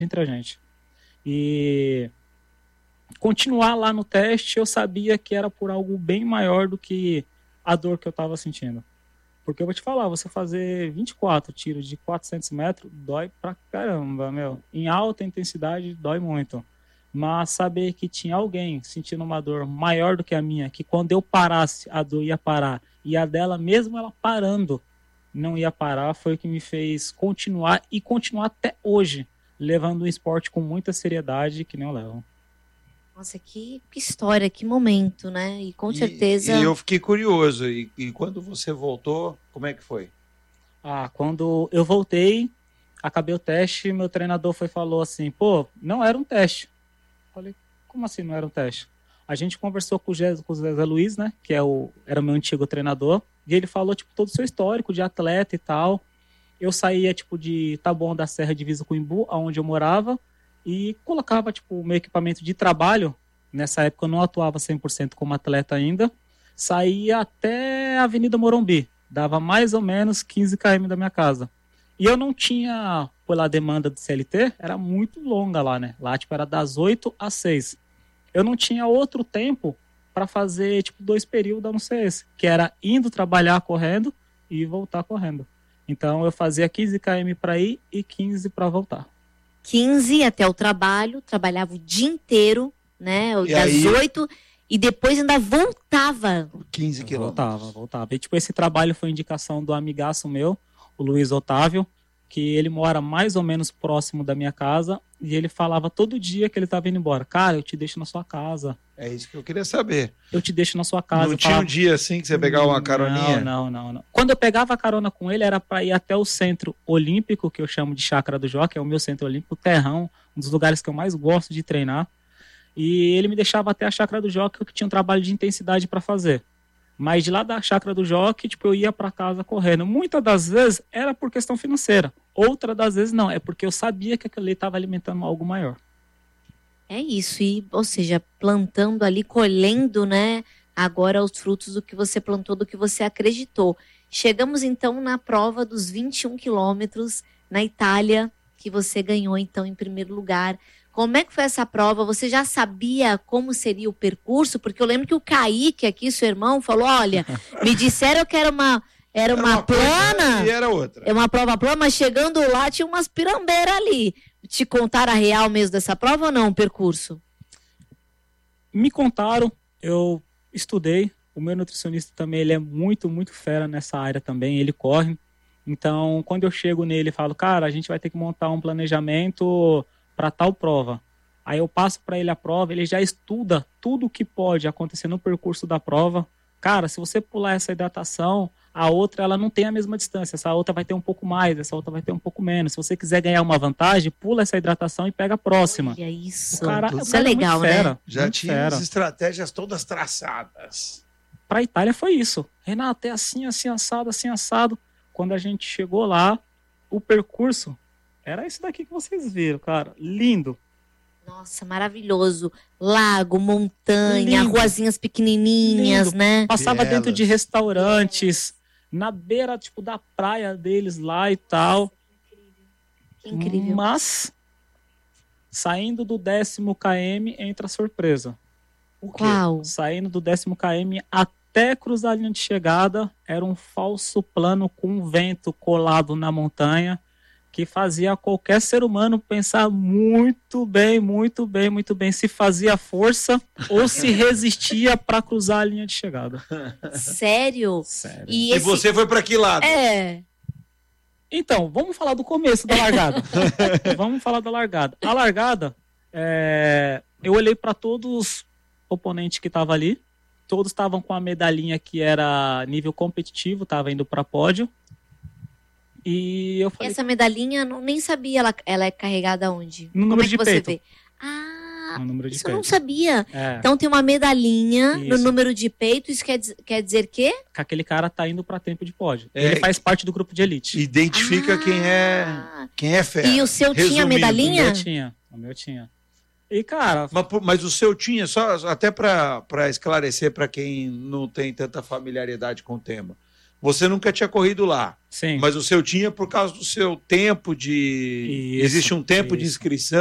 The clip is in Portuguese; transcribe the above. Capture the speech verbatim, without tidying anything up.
entre a gente. E continuar lá no teste, eu sabia que era por algo bem maior do que a dor que eu estava sentindo. Porque eu vou te falar, você fazer vinte e quatro tiros de quatrocentos metros dói pra caramba, meu. Em alta intensidade dói muito. Mas saber que tinha alguém sentindo uma dor maior do que a minha, que quando eu parasse, a dor ia parar, e a dela, mesmo ela parando, não ia parar, foi o que me fez continuar e continuar até hoje, levando o esporte com muita seriedade, que nem eu levo. Nossa, que, que história, que momento, né? E com E, certeza... E eu fiquei curioso, e, e quando você voltou, como é que foi? Ah, quando eu voltei, acabei o teste, meu treinador foi falou assim, pô, não era um teste. Falei, como assim não era um teste? A gente conversou com o Zé, com o Zé Luiz, né, que é o, era meu antigo treinador, e ele falou, tipo, todo o seu histórico de atleta e tal. Eu saía, tipo, de Taboão da Serra, divisa com Imbu, onde eu morava, e colocava, tipo, o meu equipamento de trabalho. Nessa época eu não atuava cem por cento como atleta ainda. Saía até a Avenida Morumbi, dava mais ou menos quinze quilômetros da minha casa. E eu não tinha, pela demanda do C L T, era muito longa lá, né? Lá, tipo, era das oito às seis. Eu não tinha outro tempo para fazer, tipo, dois períodos, a não ser esse. Que era indo trabalhar correndo e voltar correndo. Então, eu fazia quinze quilômetros para ir e quinze para voltar. quinze até o trabalho, trabalhava o dia inteiro, né? E das aí... oito, e depois ainda voltava. quinze quilômetros. Voltava, voltava. E, tipo, esse trabalho foi indicação do amigaço meu, o Luiz Otávio, que ele mora mais ou menos próximo da minha casa, e ele falava todo dia que ele estava indo embora. Cara, eu te deixo na sua casa. É isso que eu queria saber. Eu te deixo na sua casa. Não eu tinha falava, um dia assim que você pegava uma caroninha? Não, não, não, não. Quando eu pegava a carona com ele, era para ir até o centro olímpico, que eu chamo de Chácara do Jó, que é o meu centro olímpico, Terrão, um dos lugares que eu mais gosto de treinar. E ele me deixava até a Chácara do Jó, que eu tinha um trabalho de intensidade para fazer. Mas de lá da Chácara do Jockey, tipo, eu ia para casa correndo. Muitas das vezes era por questão financeira. Outra das vezes não, é porque eu sabia que aquele estava alimentando algo maior. É isso, e, ou seja, plantando ali, colhendo, né, agora os frutos do que você plantou, do que você acreditou. Chegamos então na prova dos vinte e um quilômetros na Itália, que você ganhou então em primeiro lugar. Como é que foi essa prova? Você já sabia como seria o percurso? Porque eu lembro que o Kaique aqui, seu irmão, falou, olha, me disseram que era uma, era uma, era uma plana. E era outra. É uma prova plana, mas chegando lá tinha umas pirambeiras ali. Te contaram a real mesmo dessa prova ou não, o percurso? Me contaram, eu estudei. O meu nutricionista também, ele é muito, muito fera nessa área também, ele corre. Então, quando eu chego nele e falo, cara, a gente vai ter que montar um planejamento para tal prova. Aí eu passo para ele a prova, ele já estuda tudo o que pode acontecer no percurso da prova. Cara, se você pular essa hidratação, a outra ela não tem a mesma distância, essa outra vai ter um pouco mais, essa outra vai ter um pouco menos. Se você quiser ganhar uma vantagem, pula essa hidratação e pega a próxima. Olha isso, o cara, isso o cara é legal, muito fera, né? Já muito tinha fera. as estratégias todas traçadas. Para a Itália foi isso. Renato, é assim, assim, assado, assim, assado. Quando a gente chegou lá, o percurso era isso daqui que vocês viram, cara. Lindo. Nossa, maravilhoso. Lago, montanha, Lindo. Ruazinhas pequenininhas, Lindo. né? Passava Bielas. dentro de restaurantes, na beira, tipo, da praia deles lá e tal. Que incrível. Mas, saindo do décimo quilômetro, entra a surpresa. O quê? Qual? Saindo do décimo quilômetro até cruzar a linha de chegada, era um falso plano com vento colado na montanha, que fazia qualquer ser humano pensar muito bem, muito bem, muito bem, se fazia força ou se resistia para cruzar a linha de chegada. Sério? Sério. E, E esse... você foi para que lado? É. Então, vamos falar do começo da largada. Vamos falar da largada. A largada, é... eu olhei para todos os oponentes que estavam ali, todos estavam com a medalhinha que era nível competitivo, estava indo para pódio. E eu falei, Essa medalhinha, não, nem sabia, ela, ela é carregada onde? No Como número é que de você peito. vê? Ah, No número de isso eu não peito. sabia. É. Então tem uma medalhinha no Isso. número de peito, isso quer, diz- quer dizer quê? que aquele cara tá indo para tempo de pódio. É, Ele faz parte do grupo de elite. Identifica Ah. quem é quem é fera. E o seu tinha Resumindo, O medalhinha? meu tinha, o meu tinha. E cara, Mas, por- mas o seu tinha, só até para esclarecer para quem não tem tanta familiaridade com o tema. Você nunca tinha corrido lá. Sim. Mas o seu tinha por causa do seu tempo de... Isso, Existe um tempo isso. de inscrição.